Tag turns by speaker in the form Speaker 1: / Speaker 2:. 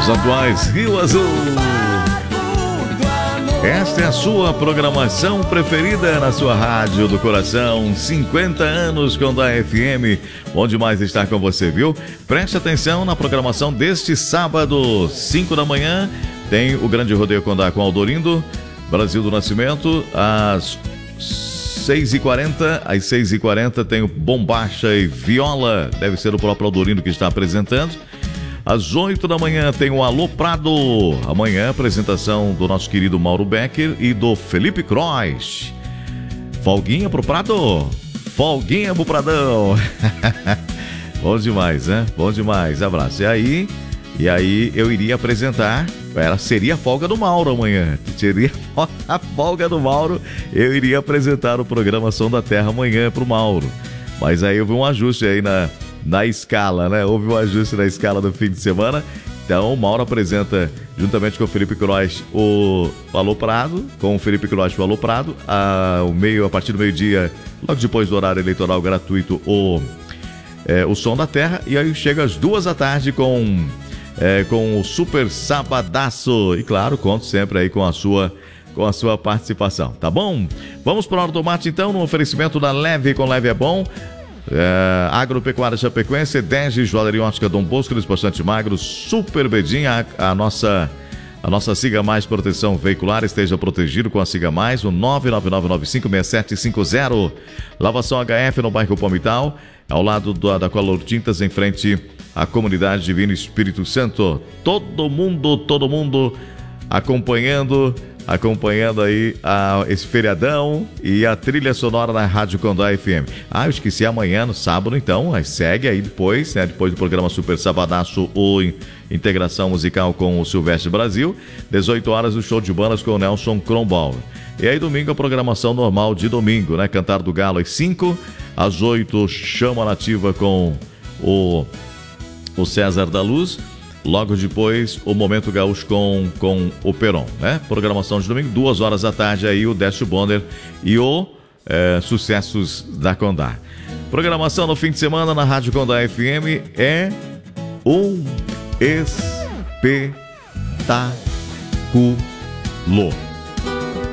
Speaker 1: Os atuais Rio Azul. Esta é a sua programação preferida na sua rádio do coração. 50 anos com da FM. Bom demais estar com você, viu? Preste atenção na programação deste sábado, 5 da manhã. Tem o Grande Rodeio Condá com Aldorindo, Brasil do Nascimento. Às 6h40, às 6h40 tem o Bombacha e Viola. Deve ser o próprio Aldorindo que está apresentando. Às 8 da manhã tem o Alô Prado. Amanhã, apresentação do nosso querido Mauro Becker e do Felipe Croix. Folguinha pro Prado. Folguinha pro Pradão. Bom demais, né? Bom demais. Abraço. E aí eu iria apresentar. Seria a folga do Mauro amanhã. Seria a folga do Mauro. Eu iria apresentar o programa Som da Terra amanhã pro Mauro. Mas aí houve um ajuste aí na escala, né? Houve um ajuste na escala do fim de semana. Então o Mauro apresenta, juntamente com o Felipe Croix, o Alô Prado, com o Felipe Croix o Alô Prado, a partir do meio-dia, logo depois do horário eleitoral gratuito, o Som da Terra. E aí chega às 2 da tarde com o Super Sabadaço. E claro, conto sempre aí com a sua participação, tá bom? Vamos para o Hora do Mate então, no oferecimento da Leve. Com Leve é bom. Agropecuária Chapecoense, 10 de Joalheria Ótica Dom Bosco, Despachante Magro, Super Bedinha, a nossa Siga Mais Proteção Veicular. Esteja protegido com a Siga Mais, o 999956750. Lavação HF no bairro Palmital, ao lado da Color Tintas, em frente à comunidade Divino Espírito Santo. Todo mundo acompanhando aí esse feriadão e a trilha sonora na Rádio Condá FM. Eu esqueci, amanhã, no sábado, então, segue aí depois, né? Depois do programa Super Sabadaço, ou Integração Musical com o Silvestre Brasil, 18 horas o show de bandas com o Nelson Kronbauer. E aí domingo a programação normal de domingo, né? Cantar do Galo às 5, às 8, Chama Nativa com o César da Luz. Logo depois, o Momento Gaúcho com o Peron, né? Programação de domingo, 2 horas da tarde, aí o Décio Bonner e o Sucessos da Condá. Programação no fim de semana na Rádio Condá FM é um espetáculo.